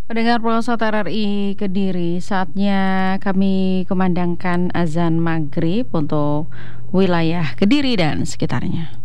Pendengar Pulsa RRI Kediri, saatnya kami kumandangkan azan maghrib untuk wilayah Kediri dan sekitarnya.